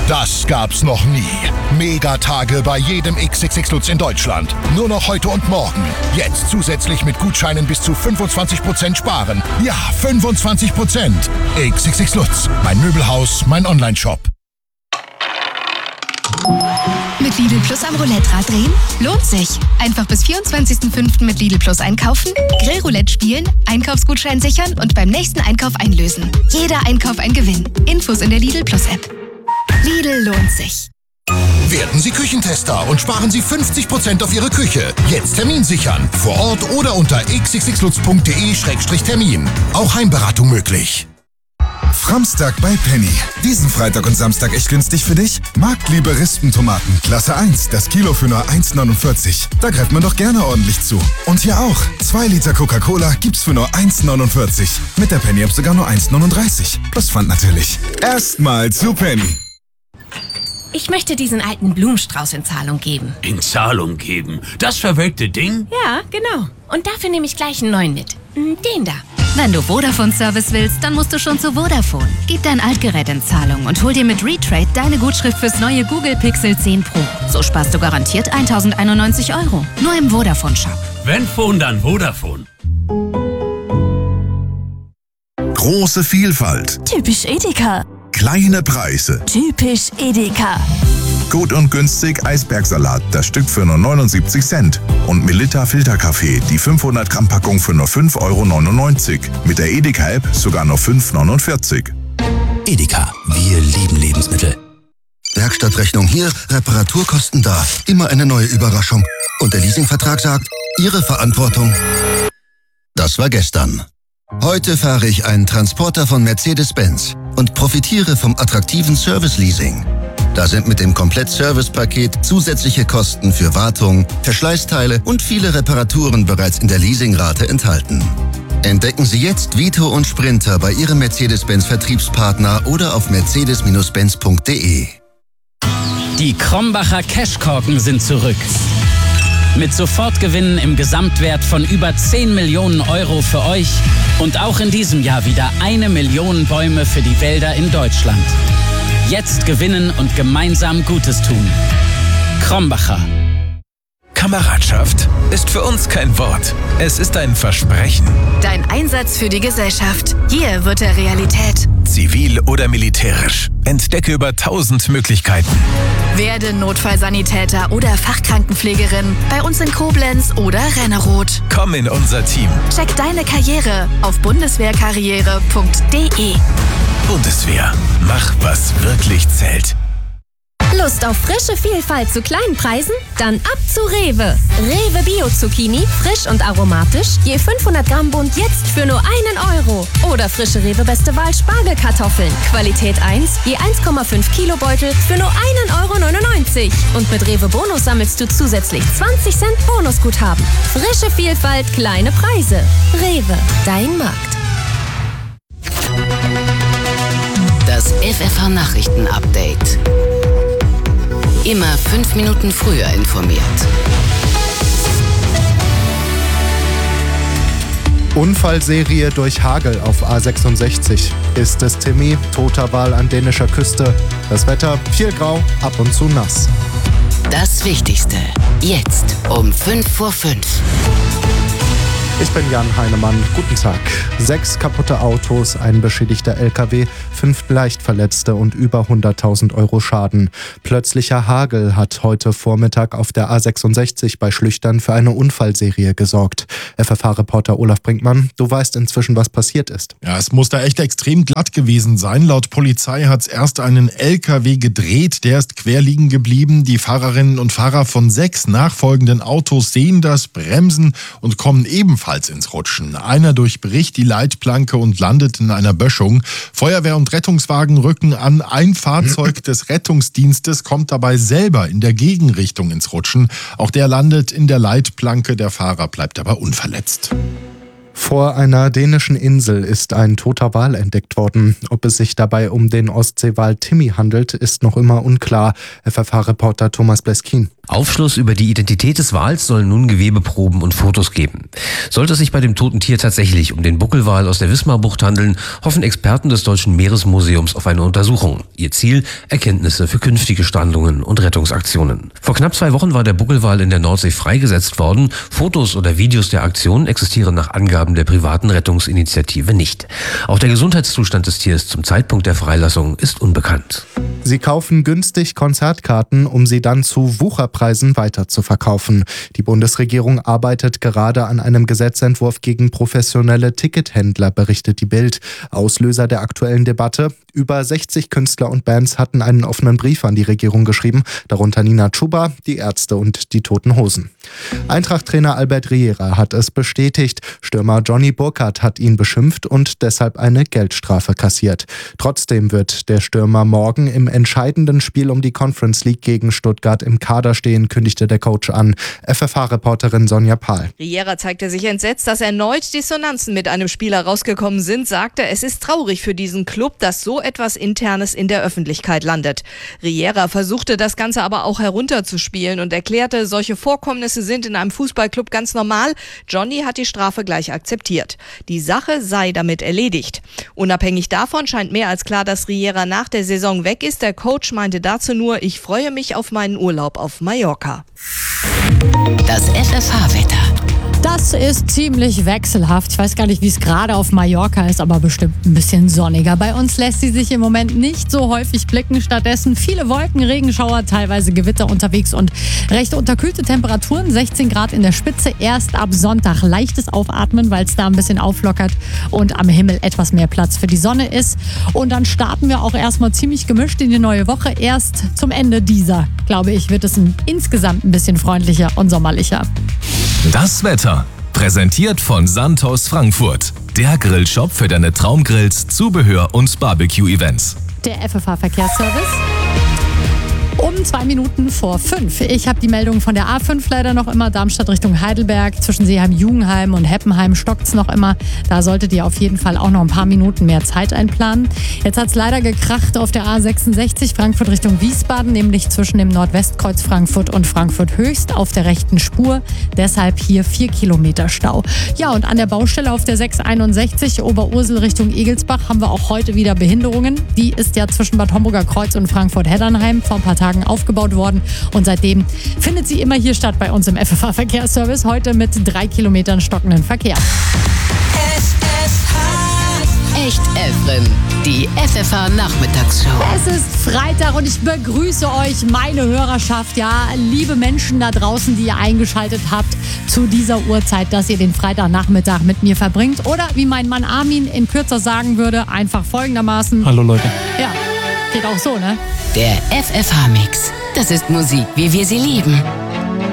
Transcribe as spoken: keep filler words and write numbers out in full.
Das gab's noch nie. Megatage bei jedem X X X Lutz in Deutschland. Nur noch heute und morgen. Jetzt zusätzlich mit Gutscheinen bis zu fünfundzwanzig Prozent sparen. Ja, fünfundzwanzig Prozent. X X X Lutz. Mein Möbelhaus, mein Onlineshop. Mit Lidl Plus am Roulette-Rad drehen? Lohnt sich. Einfach bis vierundzwanzigsten fünften mit Lidl Plus einkaufen, Grillroulette spielen, Einkaufsgutschein sichern und beim nächsten Einkauf einlösen. Jeder Einkauf ein Gewinn. Infos in der Lidl Plus App. Lidl lohnt sich. Werden Sie Küchentester und sparen Sie fünfzig Prozent auf Ihre Küche. Jetzt Termin sichern. Vor Ort oder unter x x x lutz punkt d e Schrägstrich Termin. Auch Heimberatung möglich. Framstag bei Penny. Diesen Freitag und Samstag echt günstig für dich? Marktliebe Rispentomaten, Klasse eins, das Kilo für nur eins neunundvierzig. Da greift man doch gerne ordentlich zu. Und hier auch. zwei Liter Coca-Cola gibt's für nur eins neunundvierzig. Mit der Penny-App sogar nur eins neununddreißig. Plus Pfand natürlich. Erstmal zu Penny. Ich möchte diesen alten Blumenstrauß in Zahlung geben. In Zahlung geben? Das verwelkte Ding? Ja, genau. Und dafür nehme ich gleich einen neuen mit. Den da. Wenn du Vodafone-Service willst, dann musst du schon zu Vodafone. Gib dein Altgerät in Zahlung und hol dir mit Retrade deine Gutschrift fürs neue Google Pixel zehn Pro. So sparst du garantiert eintausendeinundneunzig Euro. Nur im Vodafone-Shop. Wenn Phone, dann Vodafone. Große Vielfalt. Typisch Edeka. Kleine Preise. Typisch Edeka. Gut und günstig Eisbergsalat, das Stück für nur neunundsiebzig Cent. Und Melitta Filterkaffee, die fünfhundert Gramm Packung für nur fünf Euro neunundneunzig. Mit der Edeka-App sogar nur fünf Euro neunundvierzig. Edeka, wir lieben Lebensmittel. Werkstattrechnung hier, Reparaturkosten da. Immer eine neue Überraschung. Und der Leasingvertrag sagt, Ihre Verantwortung. Das war gestern. Heute fahre ich einen Transporter von Mercedes-Benz und profitiere vom attraktiven Service-Leasing. Da sind mit dem Komplett-Service-Paket zusätzliche Kosten für Wartung, Verschleißteile und viele Reparaturen bereits in der Leasingrate enthalten. Entdecken Sie jetzt Vito und Sprinter bei Ihrem Mercedes-Benz-Vertriebspartner oder auf mercedes benz punkt d e. Die Krombacher Cashkorken sind zurück. Mit Sofortgewinnen im Gesamtwert von über zehn Millionen Euro für euch und auch in diesem Jahr wieder eine Million Bäume für die Wälder in Deutschland. Jetzt gewinnen und gemeinsam Gutes tun. Krombacher. Kameradschaft ist für uns kein Wort. Es ist ein Versprechen. Dein Einsatz für die Gesellschaft. Hier wird er Realität. Zivil oder militärisch. Entdecke über tausend Möglichkeiten. Werde Notfallsanitäter oder Fachkrankenpflegerin bei uns in Koblenz oder Renneroth. Komm in unser Team. Check deine Karriere auf bundeswehrkarriere punkt d e. Bundeswehr. Mach, was wirklich zählt. Lust auf frische Vielfalt zu kleinen Preisen? Dann ab zu Rewe. Rewe Bio-Zucchini, frisch und aromatisch, je fünfhundert Gramm Bund jetzt für nur einen Euro. Oder frische Rewe Beste Wahl Spargelkartoffeln, Qualität eins, je eins Komma fünf Kilo Beutel für nur einen Euro neunundneunzig. Und mit Rewe Bonus sammelst du zusätzlich zwanzig Cent Bonusguthaben. Frische Vielfalt, kleine Preise. Rewe, dein Markt. Das F F H-Nachrichten-Update. Immer fünf Minuten früher informiert. Unfallserie durch Hagel auf A sechsundsechzig. Ist es Timmy, toter Wal an dänischer Küste. Das Wetter viel grau, ab und zu nass. Das Wichtigste, jetzt um fünf vor fünf. Ich bin Jan Heinemann. Guten Tag. Sechs kaputte Autos, ein beschädigter L K W, fünf Leichtverletzte und über hunderttausend Euro Schaden. Plötzlicher Hagel hat heute Vormittag auf der A sechsundsechzig bei Schlüchtern für eine Unfallserie gesorgt. F F H-Reporter Olaf Brinkmann, du weißt inzwischen, was passiert ist. Ja, es muss da echt extrem glatt gewesen sein. Laut Polizei hat es erst einen L K W gedreht, der ist quer liegen geblieben. Die Fahrerinnen und Fahrer von sechs nachfolgenden Autos sehen das, bremsen und kommen ebenfalls ins Rutschen. Einer durchbricht die Leitplanke und landet in einer Böschung. Feuerwehr und Rettungswagen rücken an. Ein Fahrzeug des Rettungsdienstes kommt dabei selber in der Gegenrichtung ins Rutschen. Auch der landet in der Leitplanke. Der Fahrer bleibt aber unverletzt. Vor einer dänischen Insel ist ein toter Wal entdeckt worden. Ob es sich dabei um den Ostseewal Timmy handelt, ist noch immer unklar. F F H-Reporter Thomas Bleskin. Aufschluss über die Identität des Wals sollen nun Gewebeproben und Fotos geben. Sollte es sich bei dem toten Tier tatsächlich um den Buckelwal aus der Wismarbucht handeln, hoffen Experten des Deutschen Meeresmuseums auf eine Untersuchung. Ihr Ziel: Erkenntnisse für künftige Strandungen und Rettungsaktionen. Vor knapp zwei Wochen war der Buckelwal in der Nordsee freigesetzt worden. Fotos oder Videos der Aktion existieren nach Angaben der privaten Rettungsinitiative nicht. Auch der Gesundheitszustand des Tiers zum Zeitpunkt der Freilassung ist unbekannt. Sie kaufen günstig Konzertkarten, um sie dann zu Wucherpreisen weiter zu verkaufen. Die Bundesregierung arbeitet gerade an einem Gesetzentwurf gegen professionelle Tickethändler, berichtet die Bild. Auslöser der aktuellen Debatte: Über sechzig Künstler und Bands hatten einen offenen Brief an die Regierung geschrieben, darunter Nina Chuba, die Ärzte und die Toten Hosen. Eintracht-Trainer Albert Riera hat es bestätigt. Stürmer Johnny Burkhardt hat ihn beschimpft und deshalb eine Geldstrafe kassiert. Trotzdem wird der Stürmer morgen im entscheidenden Spiel um die Conference League gegen Stuttgart im Kader stehen, kündigte der Coach an. F F H-Reporterin Sonja Pahl. Riera zeigte sich entsetzt, dass erneut Dissonanzen mit einem Spieler rausgekommen sind, sagte, es ist traurig für diesen Club, dass so etwas Internes in der Öffentlichkeit landet. Riera versuchte das Ganze aber auch herunterzuspielen und erklärte, solche Vorkommnisse sind in einem Fußballclub ganz normal. Johnny hat die Strafe gleich akzeptiert. Die Sache sei damit erledigt. Unabhängig davon scheint mehr als klar, dass Riera nach der Saison weg ist. Der Coach meinte dazu nur: Ich freue mich auf meinen Urlaub auf Mallorca. Das F F H-Wetter. Das ist ziemlich wechselhaft. Ich weiß gar nicht, wie es gerade auf Mallorca ist, aber bestimmt ein bisschen sonniger. Bei uns lässt sie sich im Moment nicht so häufig blicken. Stattdessen viele Wolken, Regenschauer, teilweise Gewitter unterwegs und recht unterkühlte Temperaturen. sechzehn Grad in der Spitze. Erst ab Sonntag leichtes Aufatmen, weil es da ein bisschen auflockert und am Himmel etwas mehr Platz für die Sonne ist. Und dann starten wir auch erstmal ziemlich gemischt in die neue Woche. Erst zum Ende dieser, glaube ich, wird es ein, insgesamt ein bisschen freundlicher und sommerlicher. Das Wetter, präsentiert von Santos Frankfurt. Der Grillshop für deine Traumgrills, Zubehör und Barbecue-Events. Der F F H-Verkehrsservice. Um zwei Minuten vor fünf. Ich habe die Meldung von der A fünf leider noch immer. Darmstadt Richtung Heidelberg. Zwischen Seeheim-Jugenheim und Heppenheim stockt es noch immer. Da solltet ihr auf jeden Fall auch noch ein paar Minuten mehr Zeit einplanen. Jetzt hat es leider gekracht auf der A sechsundsechzig Frankfurt Richtung Wiesbaden, nämlich zwischen dem Nordwestkreuz Frankfurt und Frankfurt Höchst auf der rechten Spur. Deshalb hier vier Kilometer Stau. Ja, und an der Baustelle auf der sechs einundsechzig Oberursel Richtung Egelsbach haben wir auch heute wieder Behinderungen. Die ist ja zwischen Bad Homburger Kreuz und Frankfurt-Heddernheim vor ein paar Tagen aufgebaut worden und seitdem findet sie immer hier statt bei uns im F F H-Verkehrsservice. Heute mit drei Kilometern stockenden Verkehr. F F H. Echt Efren, die F F H-Nachmittagsshow. Es ist Freitag und ich begrüße euch, meine Hörerschaft, ja, liebe Menschen da draußen, die ihr eingeschaltet habt zu dieser Uhrzeit, dass ihr den Freitagnachmittag mit mir verbringt. Oder wie mein Mann Armin in Kürzer sagen würde, einfach folgendermaßen: Hallo Leute. Ja, geht auch so, ne? Der F F H-Mix. Das ist Musik, wie wir sie lieben.